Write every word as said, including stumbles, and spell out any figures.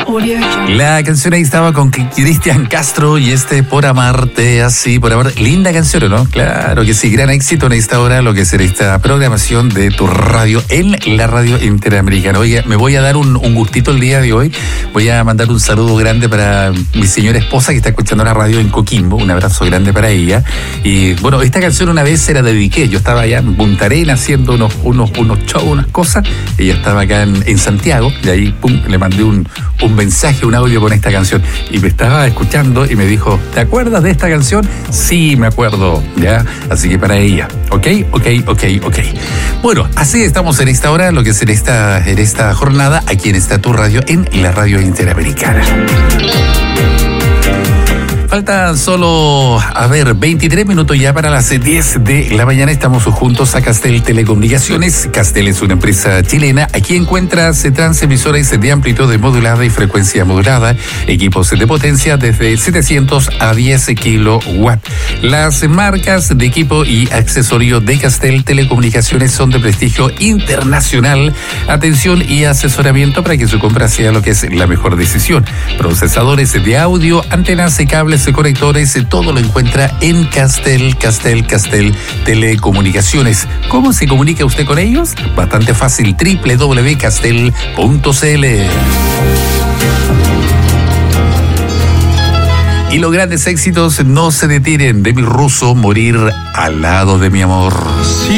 La canción ahí estaba con Cristian Castro y este Por Amarte Así, por amor. Linda canción, ¿no? Claro que sí, gran éxito en esta hora, lo que será esta programación de tu radio en la radio interamericana. Oye, me voy a dar un, un gustito el día de hoy. Voy a mandar un saludo grande para mi señora esposa que está escuchando la radio en Coquimbo. Un abrazo grande para ella. Y bueno, esta canción una vez se la dediqué. Yo estaba allá en Punta Arenas haciendo unos, unos, unos shows, unas cosas. Ella estaba acá en, en Santiago. Y ahí, pum, le mandé un, un mensaje, un audio con esta canción. Y me estaba escuchando y me dijo, ¿te acuerdas de esta canción? Sí, me acuerdo. Ya, así que para ella. Ok, ok, ok, ok. Bueno, así estamos en esta hora, lo que es en esta, en esta jornada, aquí en Está Tu Radio, en la radio interamericana. Faltan solo, a ver, veintitrés minutos ya para las diez de la mañana. Estamos juntos a Castel Telecomunicaciones. Castel es una empresa chilena. Aquí encuentras transmisores de amplitud modulada y frecuencia modulada, equipos de potencia desde setecientos a diez kilowatts. Las marcas de equipo y accesorio de Castel Telecomunicaciones son de prestigio internacional. Atención y asesoramiento para que su compra sea lo que es la mejor decisión. Procesadores de audio, antenas y cables, conectores, todo lo encuentra en Castel, Castel, Castel Telecomunicaciones. ¿Cómo se comunica usted con ellos? Bastante fácil, doble u doble u doble u punto castel punto c l. Y los grandes éxitos no se detienen. Demi Russo, Morir al lado de mi amor. Sí.